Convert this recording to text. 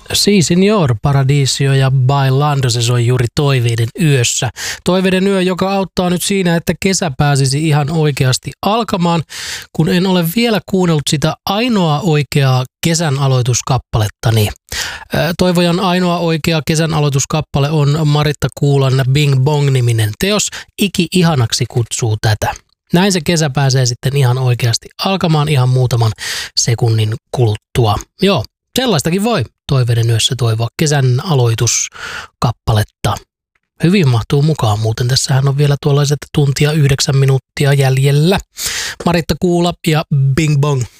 Si signor Paradiso ja Bailando, se soi juuri Toiveiden yössä. Toiveiden yö, joka auttaa nyt siinä, että kesä pääsisi ihan oikeasti alkamaan, kun en ole vielä kuunnellut sitä ainoa oikeaa kesän aloituskappaletani. Toivojan ainoa oikea kesän aloituskappale on Maritta Kuulan Bing Bong-niminen teos. Iki ihanaksi kutsuu tätä. Näin se kesä pääsee sitten ihan oikeasti alkamaan ihan muutaman sekunnin kuluttua. Joo, sellaistakin voi Toiveiden yössä toivoa kesän aloituskappaletta. Hyvin mahtuu mukaan, muuten tässähän on vielä tuollaiset tuntia 9 minuuttia jäljellä. Maritta Kuula ja Bing Bong.